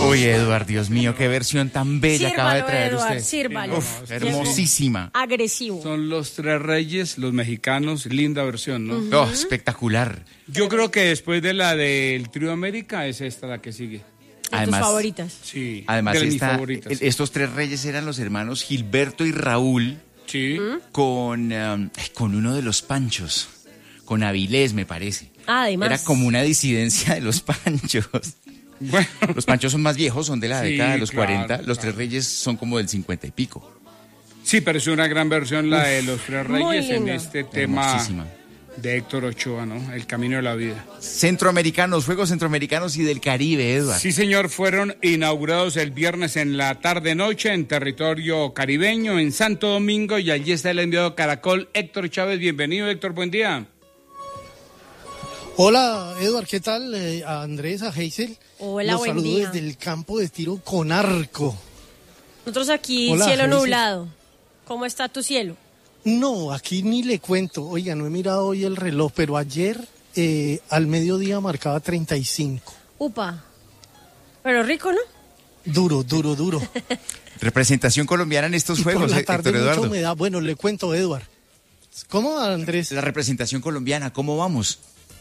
Uy, Eduard, Dios mío, qué versión tan bella acaba de traer Eduard, usted. sírvalo. Uf, hermosísima. Agresivo. Son los tres reyes, los mexicanos, linda versión, ¿no? Oh, espectacular. Yo creo que después de la del Trío América es esta la que sigue. ¿De tus favoritas? Sí, Además, de mis favoritas. estos tres reyes eran los hermanos Gilberto y Raúl Sí. con uno de los Panchos, con Avilés, me parece. Además. Era como una disidencia de los Panchos. Bueno. Los Panchos son más viejos, son de la Sí, década de los claro, 40. Los claro. tres reyes son como del 50 y pico. Sí, pero es una gran versión la de los tres Muy reyes en lindo. este tema Hermosísima. de Héctor Ochoa, ¿no? El camino de la vida. Centroamericanos, Juegos Centroamericanos y del Caribe, Eduard. Sí, señor, fueron inaugurados el viernes en la tarde-noche en territorio caribeño, en Santo Domingo, y allí está el enviado Caracol, Héctor Chávez. Bienvenido, Héctor, buen día. Hola, Eduard, ¿qué tal? A Andrés, a Hazel. Hola, Los buen saludo día. desde el campo de tiro con arco. Nosotros aquí, Hola, cielo Hazel. nublado. ¿Cómo está tu cielo? No, aquí ni le cuento. Oiga, no he mirado hoy el reloj, pero ayer al mediodía marcaba 35. Upa. Pero rico, ¿no? Duro, duro, duro. Representación colombiana en estos Y Juegos, por la tarde Héctor mucha Eduardo. humedad. Bueno, le cuento, Eduard. ¿Cómo, Andrés? La representación colombiana, ¿cómo vamos?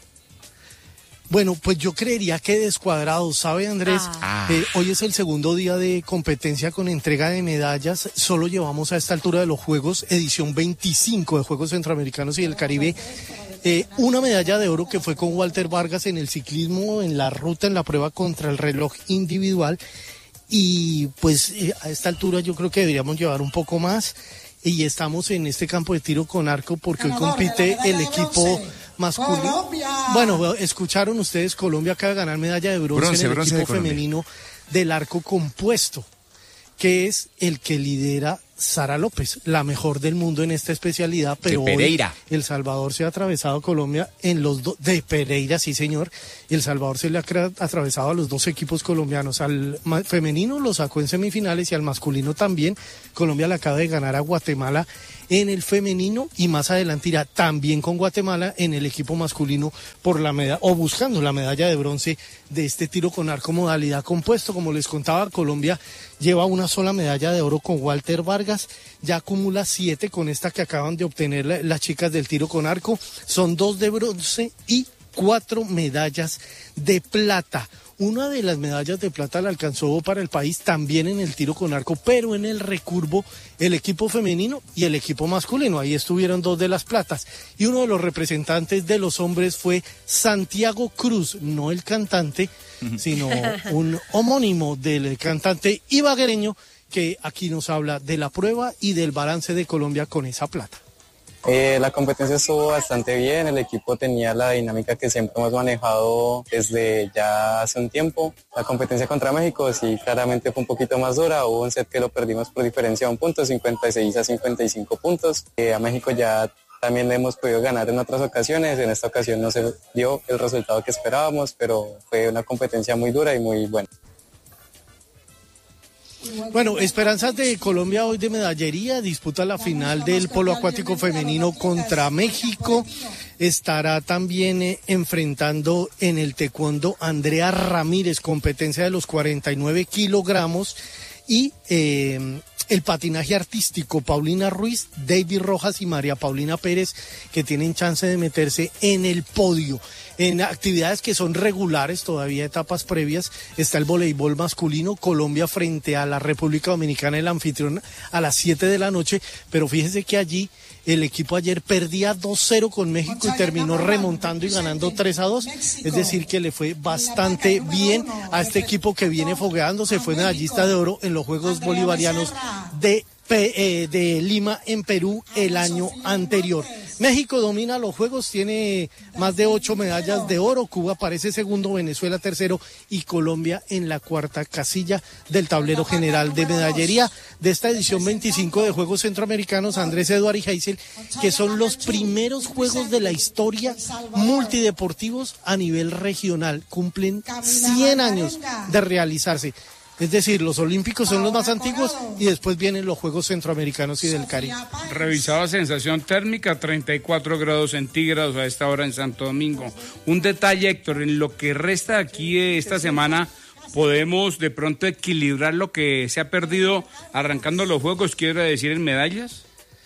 Bueno, pues yo creería que descuadrado, ¿sabe, Andrés? Ah. Hoy es el segundo día de competencia con entrega de medallas. Solo llevamos a esta altura de los Juegos, edición 25 de Juegos Centroamericanos y del Caribe, una medalla de oro que fue con Walter Vargas en el ciclismo, en la ruta, en la prueba contra el reloj individual. Y pues a esta altura yo creo que deberíamos llevar un poco más. Y estamos en este campo de tiro con arco porque hoy compite el equipo masculino. Bueno, escucharon ustedes, Colombia acaba de ganar medalla de bronce en el bronce de equipo Colombia. femenino del arco compuesto, que es el que lidera Sara López, la mejor del mundo en esta especialidad, pero De Pereira. hoy El Salvador se ha atravesado a Colombia en los dos, de Pereira, sí señor, El Salvador se le ha atravesado a los dos equipos colombianos, al femenino lo sacó en semifinales y al masculino también. Colombia le acaba de ganar a Guatemala en el femenino y más adelante irá también con Guatemala en el equipo masculino por la medalla o buscando la medalla de bronce de este tiro con arco modalidad compuesto. Como les contaba, Colombia lleva una sola medalla de oro con Walter Vargas, ya acumula 7 con esta que acaban de obtener las chicas del tiro con arco, son 2 de bronce y 4 medallas de plata. Una de las medallas de plata la alcanzó para el país también en el tiro con arco, pero en el recurvo el equipo femenino y el equipo masculino. Ahí estuvieron 2 de las platas. Y uno de los representantes de los hombres fue Santiago Cruz, no el cantante, sino un homónimo del cantante ibaguereño que aquí nos habla de la prueba y del balance de Colombia con esa plata. La competencia estuvo bastante bien, el equipo tenía la dinámica que siempre hemos manejado desde ya hace un tiempo. La competencia contra México sí claramente fue un poquito más dura, hubo un set que lo perdimos por diferencia de un punto, 56 a 55 puntos. A México ya también le hemos podido ganar en otras ocasiones, en esta ocasión no se dio el resultado que esperábamos, pero fue una competencia muy dura y muy buena. Bueno, esperanzas de Colombia hoy de medallería, disputa la final del polo acuático femenino contra México. Estará también enfrentando en el taekwondo Andrea Ramírez, competencia de los 49 kilogramos. Y el patinaje artístico, Paulina Ruiz, David Rojas y María Paulina Pérez, que tienen chance de meterse en el podio. En actividades que son regulares, todavía etapas previas, está el voleibol masculino, Colombia frente a la República Dominicana, el anfitrión, a las 7 de la noche, pero fíjese que allí el equipo ayer perdía 2-0 con México y terminó remontando y ganando 3-2, es decir que le fue bastante bien a este equipo que viene fogueándose, fue medallista de oro en los Juegos Bolivarianos de Lima en Perú el año anterior. México domina los juegos, tiene más de 8 medallas de oro, Cuba aparece segundo, Venezuela tercero y Colombia en la cuarta casilla del tablero general de medallería de esta edición 25 de Juegos Centroamericanos. Andrés, Eduard y Hazel, que son los primeros juegos de la historia multideportivos a nivel regional, cumplen 100 años de realizarse. Es decir, los olímpicos son los más antiguos y después vienen los Juegos Centroamericanos y del Caribe. Revisaba sensación térmica, 34 grados centígrados a esta hora en Santo Domingo. Un detalle, Héctor, en lo que resta aquí esta semana, ¿podemos de pronto equilibrar lo que se ha perdido arrancando los juegos, quiero decir, en medallas?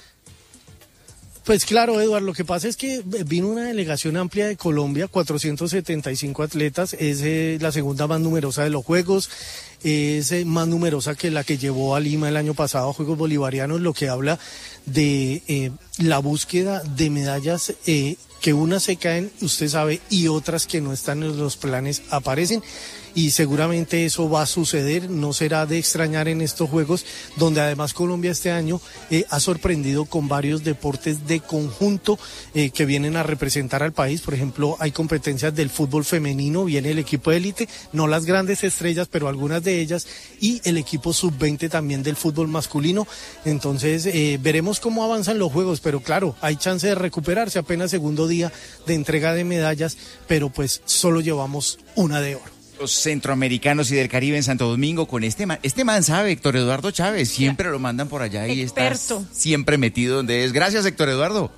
Pues claro, Eduardo, lo que pasa es que vino una delegación amplia de Colombia, 475 atletas, es la segunda más numerosa de los Juegos, es más numerosa que la que llevó a Lima el año pasado a Juegos Bolivarianos, lo que habla de la búsqueda de medallas que unas se caen, usted sabe, y otras que no están en los planes aparecen. Y seguramente eso va a suceder, no será de extrañar en estos Juegos, donde además Colombia este año ha sorprendido con varios deportes de conjunto que vienen a representar al país. Por ejemplo, hay competencias del fútbol femenino, viene el equipo de élite, no las grandes estrellas, pero algunas de ellas, y el equipo sub-20 también del fútbol masculino. Entonces, veremos cómo avanzan los Juegos, pero claro, hay chance de recuperarse, apenas segundo día de entrega de medallas, pero pues solo llevamos una de oro. Los centroamericanos y del Caribe en Santo Domingo con este man sabe, Héctor Eduardo Chávez, siempre lo mandan por allá y está siempre metido donde es. Gracias, Héctor Eduardo.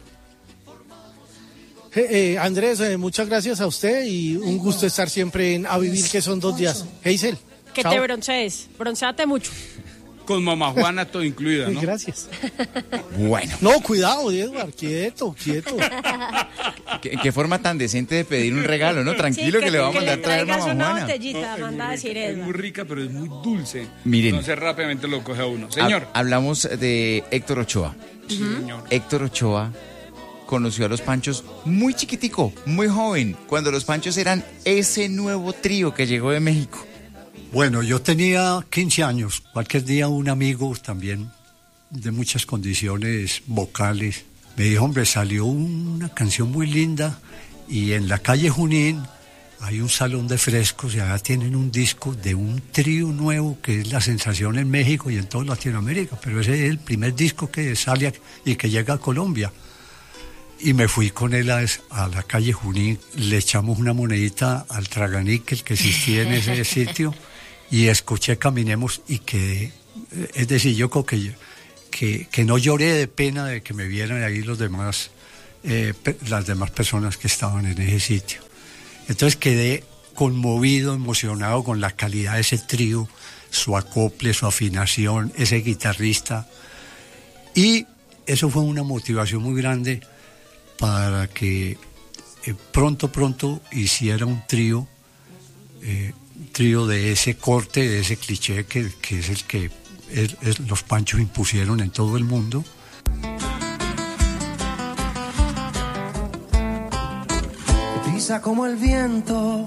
Andrés, muchas gracias a usted y un gusto estar siempre en A Vivir, que son 2 días. Heysel. Que te broncees, bronceate mucho. Con mamá Juana todo incluida, ¿no? Gracias. Bueno. No, cuidado, Eduardo, quieto. ¿Qué forma tan decente de pedir un regalo, ¿no? Tranquilo, sí, que le vamos a mandar traer mamá Juana. Una botellita, manda a decir Eduardo. Es muy rica, pero es muy dulce. Miren. Entonces rápidamente lo coge a uno. Señor. Hablamos de Héctor Ochoa. Señor. Héctor Ochoa conoció a los Panchos muy chiquitico, muy joven, cuando los Panchos eran ese nuevo trío que llegó de México. Bueno, yo tenía 15 años. Cualquier día un amigo también de muchas condiciones vocales me dijo, hombre, salió una canción muy linda y en la calle Junín hay un salón de frescos y allá tienen un disco de un trío nuevo que es la sensación en México y en toda Latinoamérica, pero ese es el primer disco que sale y que llega a Colombia. Y me fui con él a la calle Junín, le echamos una monedita al traganíquel que existía en ese sitio y escuché Caminemos y quedé, es decir, yo creo que no lloré de pena de que me vieran ahí los demás, las demás personas que estaban en ese sitio. Entonces quedé conmovido, emocionado con la calidad de ese trío, su acople, su afinación, ese guitarrista, y eso fue una motivación muy grande para que pronto hiciera un trío de ese corte, de ese cliché que es el que los Panchos impusieron en todo el mundo. Prisa como el viento,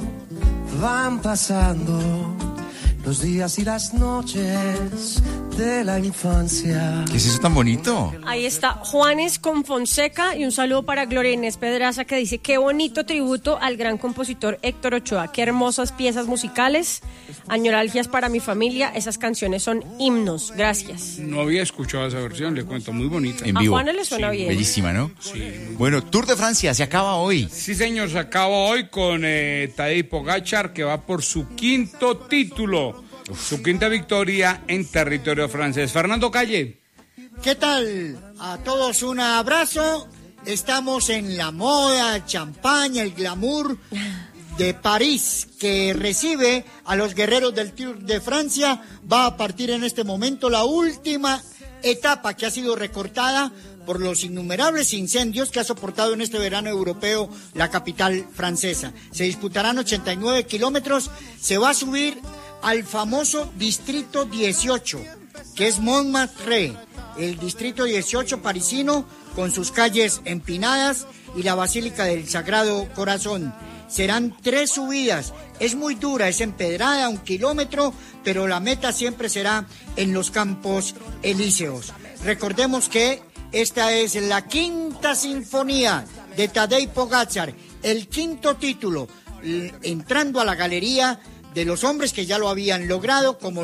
van pasando los días y las noches de la infancia. ¿Qué es eso tan bonito? Ahí está Juanes con Fonseca y un saludo para Gloria Inés Pedraza que dice: qué bonito tributo al gran compositor Héctor Ochoa, qué hermosas piezas musicales, añoralgias para mi familia, esas canciones son himnos, gracias. No había escuchado esa versión, le cuento, muy bonita. En vivo. A Juanes le suena bien. Bellísima, ¿no? Sí. Bueno, Tour de Francia se acaba hoy. Sí, señor, se acaba hoy con Tadej Pogačar, que va por su 5º título. Su 5ª victoria en territorio francés. Fernando Calle. ¿Qué tal? A todos un abrazo. Estamos en la moda, el champaña, el glamour de París, que recibe a los guerreros del Tour de Francia. Va a partir en este momento la última etapa que ha sido recortada por los innumerables incendios que ha soportado en este verano europeo la capital francesa. Se disputarán 89 kilómetros. Se va a subir al famoso Distrito 18, que es Montmartre, el Distrito 18 parisino, con sus calles empinadas y la Basílica del Sagrado Corazón. Serán 3 subidas, es muy dura, es empedrada, 1 kilómetro, pero la meta siempre será en los Campos Elíseos. Recordemos que esta es la 5ª sinfonía de Tadej Pogačar, el 5º título, entrando a la galería de los hombres que ya lo habían logrado, como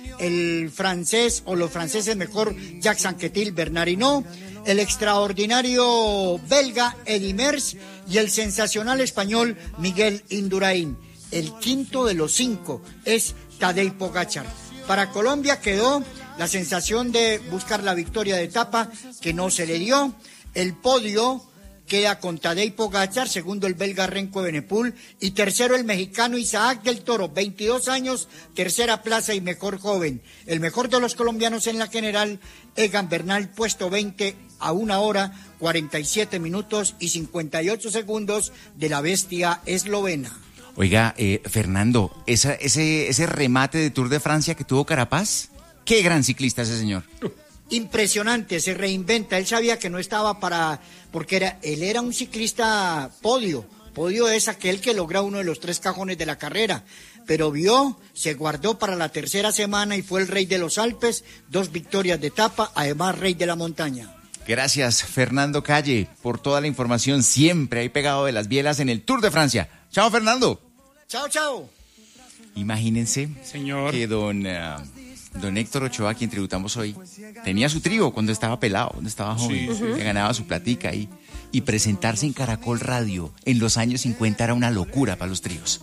el francés, o los franceses mejor, Jacques Anquetil, Bernard Hinault, el extraordinario belga Eddy Merckx y el sensacional español Miguel Indurain. El 5º de los 5 es Tadej Pogačar. Para Colombia quedó la sensación de buscar la victoria de etapa, que no se le dio. El podio queda con Tadej Pogačar, segundo el belga Remco Evenepoel y tercero el mexicano Isaac del Toro, 22 años, tercera plaza y mejor joven. El mejor de los colombianos en la general, Egan Bernal, puesto 20 a 1 hora, 47 minutos y 58 segundos de la bestia eslovena. Oiga, Fernando, ese remate de Tour de Francia que tuvo Carapaz, qué gran ciclista ese señor. Impresionante, se reinventa. Él sabía que no estaba porque él era un ciclista podio. Podio es aquel que logra uno de los 3 cajones de la carrera. Pero se guardó para la tercera semana y fue el rey de los Alpes, 2 victorias de etapa, además rey de la montaña. Gracias, Fernando Calle, por toda la información siempre ahí pegado de las bielas en el Tour de Francia. Chao, Fernando. Chao, chao. Imagínense, señor, que don Héctor Ochoa, a quien tributamos hoy, tenía su trío cuando estaba pelado, cuando estaba joven, que ganaba su platica ahí. Y presentarse en Caracol Radio en los años 50 era una locura para los tríos.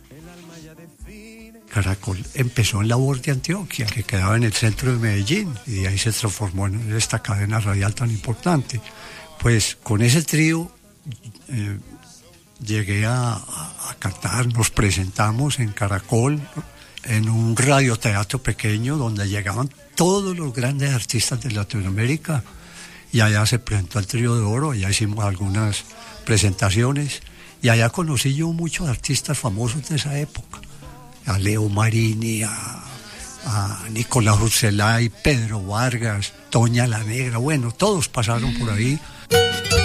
Caracol empezó en La Voz de Antioquia, que quedaba en el centro de Medellín, y de ahí se transformó en esta cadena radial tan importante. Pues con ese trío llegué a cantar, nos presentamos en Caracol, en un radioteatro pequeño donde llegaban todos los grandes artistas de Latinoamérica, y allá se presentó el Trío de Oro, allá hicimos algunas presentaciones, y allá conocí yo muchos artistas famosos de esa época, a Leo Marini, a Nicolás Urselay, Pedro Vargas, Toña la Negra, bueno, todos pasaron por ahí.